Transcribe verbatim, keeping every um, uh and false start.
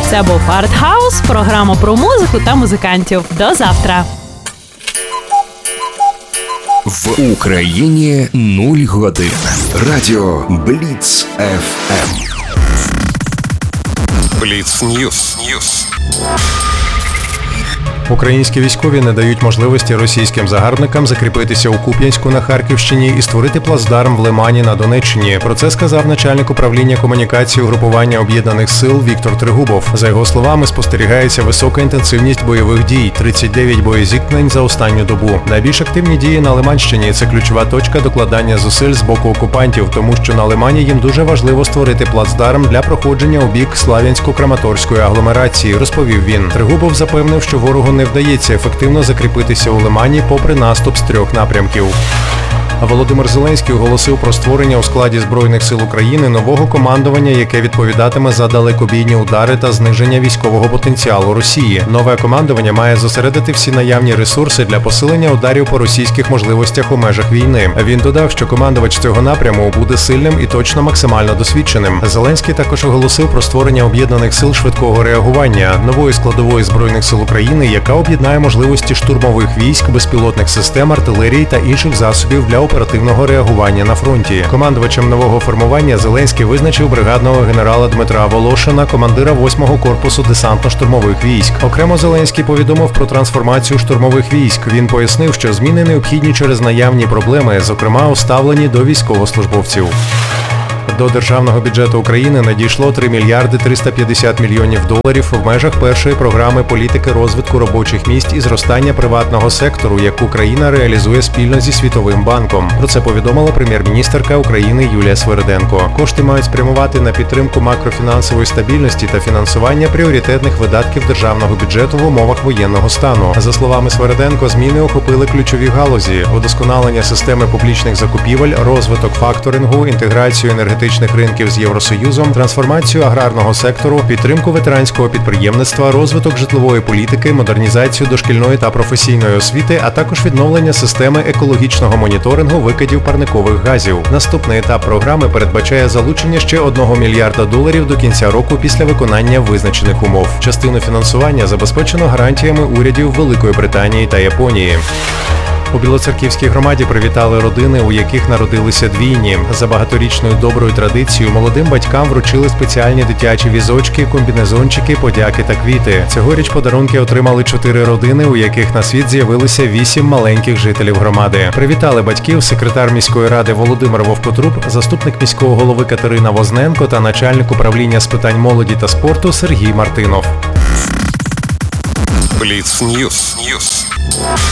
Це був Артхаус, програма про музику та музикантів. До завтра. В Україні нуль годин. Радіо Бліц еф ем. Бліц Ньюс. Українські військові не дають можливості російським загарбникам закріпитися у Куп'янську на Харківщині і створити плацдарм в Лимані на Донеччині. Про це сказав начальник управління комунікації угрупування Об'єднаних сил Віктор Тригубов. За його словами, спостерігається висока інтенсивність бойових дій – тридцять дев'ять боєзіткнень за останню добу. Найбільш активні дії на Лиманщині – це ключова точка докладання зусиль з боку окупантів, тому що на Лимані їм дуже важливо створити плацдарм для проходження у бік Слав'янсько-Краматорської агломерації, розповів він. Тригубов запевнив, що ворогу не вдається ефективно закріпитися у Лимані попри наступ з трьох напрямків. Володимир Зеленський оголосив про створення у складі Збройних сил України нового командування, яке відповідатиме за далекобійні удари та зниження військового потенціалу Росії. Нове командування має зосередити всі наявні ресурси для посилення ударів по російських можливостях у межах війни. Він додав, що командувач цього напряму буде сильним і точно максимально досвідченим. Зеленський також оголосив про створення об'єднаних сил швидкого реагування, нової складової Збройних сил України, яка об'єднає можливості штурмових військ, безпілотних систем, артилерії та інших засобів для оперативного реагування на фронті. Командувачем нового формування Зеленський визначив бригадного генерала Дмитра Волошина, командира восьмого корпусу десантно-штурмових військ. Окремо Зеленський повідомив про трансформацію штурмових військ. Він пояснив, що зміни необхідні через наявні проблеми, зокрема у ставленні до військовослужбовців. До державного бюджету України надійшло три мільярди триста п'ятдесят мільйонів доларів в межах першої програми політики розвитку робочих місць і зростання приватного сектору, яку країна реалізує спільно зі Світовим банком. Про це повідомила прем'єр-міністерка України Юлія Свериденко. Кошти мають спрямувати на підтримку макрофінансової стабільності та фінансування пріоритетних видатків державного бюджету в умовах воєнного стану. За словами Свериденко, зміни охопили ключові галузі: удосконалення системи публічних закупівель, розвиток факторингу, інтеграцію енергетичних ринків з Євросоюзом, трансформацію аграрного сектору, підтримку ветеранського підприємництва, розвиток житлової політики, модернізацію дошкільної та професійної освіти, а також відновлення системи екологічного моніторингу викидів парникових газів. Наступний етап програми передбачає залучення ще одного мільярда доларів до кінця року після виконання визначених умов. Частину фінансування забезпечено гарантіями урядів Великої Британії та Японії. У Білоцерківській громаді привітали родини, у яких народилися двійні. За багаторічною доброю традицією молодим батькам вручили спеціальні дитячі візочки, комбінезончики, подяки та квіти. Цьогоріч подарунки отримали чотири родини, у яких на світ з'явилися вісім маленьких жителів громади. Привітали батьків секретар міської ради Володимир Вовкотруб, заступник міського голови Катерина Возненко та начальник управління з питань молоді та спорту Сергій Мартинов. Бліц Ньюс.